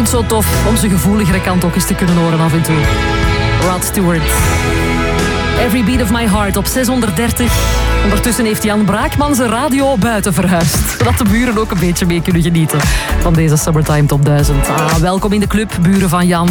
vind het zo tof om zijn gevoeligere kant ook eens te kunnen horen af en toe. Rod Stewart. Every Beat of My Heart op 630. Ondertussen heeft Jan Braakman zijn radio buiten verhuisd. Zodat de buren ook een beetje mee kunnen genieten van deze Summertime Top 1000. Welkom in de club, buren van Jan.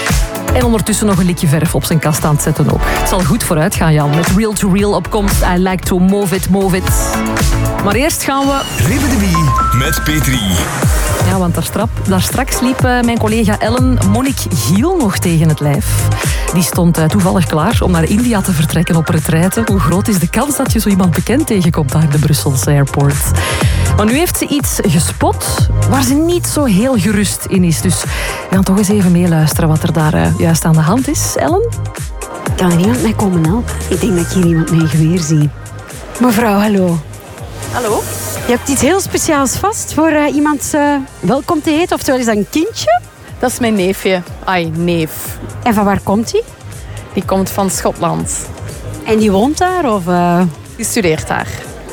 En ondertussen nog een likje verf op zijn kast aan het zetten ook. Het zal goed vooruit gaan, Jan. Met Real to Real opkomst. I like to move it, move it. Maar eerst gaan we... Ribbedebie met Petri. Ja, want daar straks liep mijn collega Ellen Monique Giel nog tegen het lijf. Die stond toevallig klaar om naar India te vertrekken op retraite. Hoe groot is de kans dat je zo iemand bekend tegenkomt daar in de Brusselse airport? Maar nu heeft ze iets gespot waar ze niet zo heel gerust in is. Dus we gaan toch eens even meeluisteren wat er daar juist aan de hand is. Ellen? Kan er iemand mij komen helpen? Ik denk dat ik hier iemand met een geweer zie. Mevrouw, hallo. Hallo? Je hebt iets heel speciaals vast voor iemand welkom te heten. Oftewel, is dat een kindje? Dat is mijn neefje. Ai, neef. En van waar komt hij? Die komt van Schotland. En die woont daar? Of, Die studeert daar.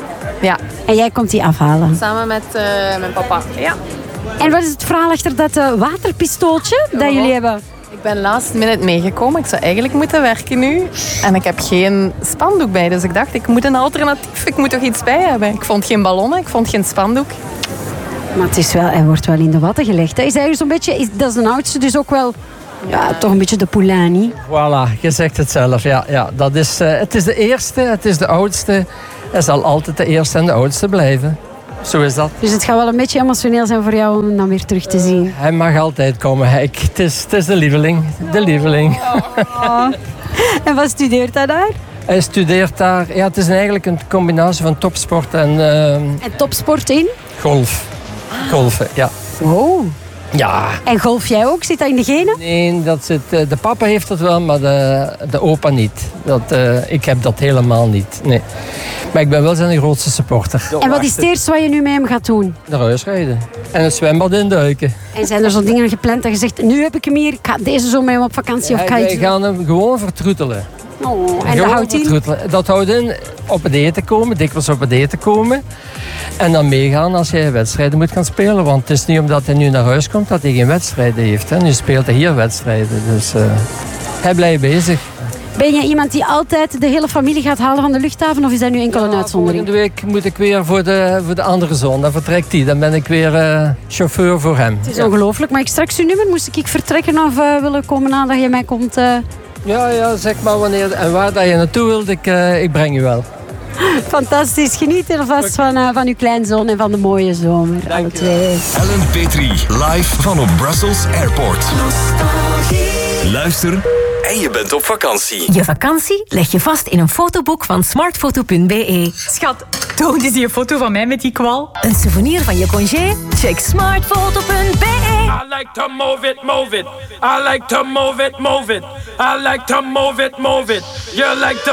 Ja. En jij komt die afhalen? Samen met mijn papa. Ja. En wat is het verhaal achter dat waterpistooltje dat jullie hebben? Ik ben last minute meegekomen. Ik zou eigenlijk moeten werken nu. En ik heb geen spandoek bij. Dus ik dacht, ik moet een alternatief. Ik moet toch iets bij hebben. Ik vond geen ballonnen, ik vond geen spandoek. Maar het is wel, hij wordt wel in de watten gelegd. Hè? Is hij zo'n beetje, dat is de oudste, dus ook wel toch een beetje de poulain. Voilà, je zegt het zelf. Ja, dat is, het is de eerste, het is de oudste. Hij zal altijd de eerste en de oudste blijven. Zo is dat. Dus het gaat wel een beetje emotioneel zijn voor jou om hem dan weer terug te zien. Hij mag altijd komen. Het is de lieveling. De lieveling. Oh. En wat studeert hij daar? Hij studeert daar... Ja, het is eigenlijk een combinatie van topsport en... En topsport in? Golf. Golfen, ja. Wow. Ja. En golf jij ook? Zit dat in de genen? Nee, dat zit, de papa heeft dat wel, maar de opa niet. Ik heb dat helemaal niet. Nee. Maar ik ben wel zijn grootste supporter. En wat is het eerste wat je nu met hem gaat doen? Naar huis rijden. En een zwembad induiken. En zijn er zo dingen gepland dat je zegt, nu heb ik hem hier, ik ga deze zomer met hem op vakantie of ga je wij gaan hem gewoon vertroetelen. Oh, en dat houdt in? Dat houdt in op het eten komen, dikwijls op het eten komen. En dan meegaan als jij wedstrijden moet gaan spelen. Want het is niet omdat hij nu naar huis komt dat hij geen wedstrijden heeft. Hè. Nu speelt hij hier wedstrijden. Dus hij blijft bezig. Ben je iemand die altijd de hele familie gaat halen van de luchthaven? Of is dat nu enkel een uitzondering? Volgende week moet ik weer voor de andere zoon. Dan vertrekt hij. Dan ben ik weer chauffeur voor hem. Het is ongelooflijk. Mag ik straks uw nummer? Moest ik vertrekken of willen komen nadat je mij komt... Ja, zeg maar wanneer en waar dat je naartoe wilt. Ik breng je wel. Fantastisch. Geniet alvast van uw kleinzoon en van de mooie zomer. Alle twee. Ellen Petri, live van op Brussels Airport. Luister en je bent op vakantie. Je vakantie leg je vast in een fotoboek van smartfoto.be. Schat, toon eens die foto van mij met die kwal. Een souvenir van je congé? Check smartfoto.be. I like to move it, move it. I like to move it, move it. I like to move it, move it. You like to